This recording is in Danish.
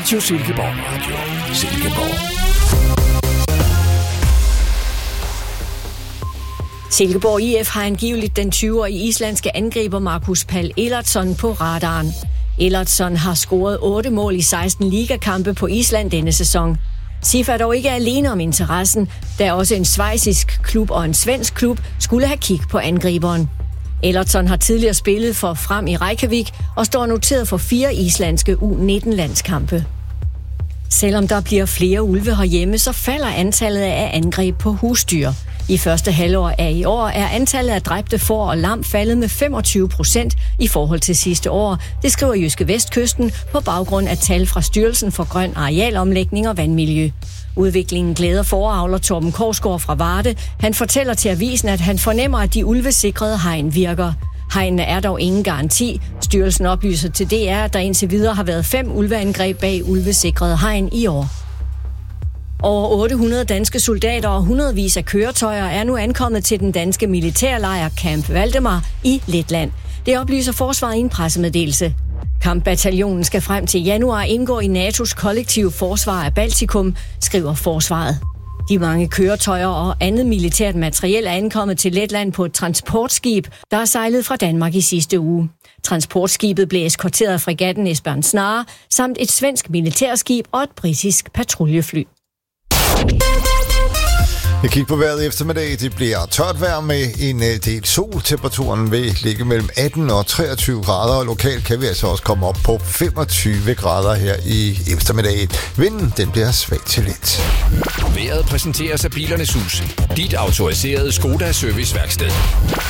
Radio Silkeborg. Radio Silkeborg. Silkeborg IF har angiveligt den 20-årige islandske angriber Markus Pál Ellertsson på radaren. Ellertsson har scoret 8 mål i 16 ligakampe på Island denne sæson. SIF er dog ikke alene om interessen, da også en schweizisk klub og en svensk klub skulle have kig på angriberen. Ellertsson har tidligere spillet for Fram i Reykjavik og står noteret for 4 islandske U19-landskampe. Selvom der bliver flere ulve herhjemme, så falder antallet af angreb på husdyr. I første halvår af i år er antallet af dræbte får og lam faldet med 25% i forhold til sidste år. Det skriver Jyske Vestkysten på baggrund af tal fra Styrelsen for Grøn Arealomlægning og Vandmiljø. Udviklingen glæder fåreavler Torben Korsgaard fra Varde. Han fortæller til avisen, at han fornemmer, at de ulvesikrede hegn virker. Hegnene er dog ingen garanti. Styrelsen oplyser til DR, at der indtil videre har været 5 ulveangreb bag ulvesikrede hegn i år. Over 800 danske soldater og hundredvis af køretøjer er nu ankommet til den danske militærlejr Camp Valdemar i Letland. Det oplyser forsvaret i en pressemeddelelse. Kampbataljonen skal frem til januar indgå i NATO's kollektive forsvar af Baltikum, skriver forsvaret. De mange køretøjer og andet militært materiel er ankommet til Letland på et transportskib, der er sejlet fra Danmark i sidste uge. Transportskibet blev eskorteret af fregatten Esbern Snare, samt et svensk militærskib og et britisk patruljefly. Jeg kigger på vejret i eftermiddag. Det bliver tørt vejr med en del sol. Temperaturen vil ligge mellem 18 og 23 grader, og lokalt kan vi altså også komme op på 25 grader her i eftermiddag. Vinden, den bliver svag til let. Vejret præsenteres af Bilernes Hus. Dit autoriserede Skoda serviceværksted.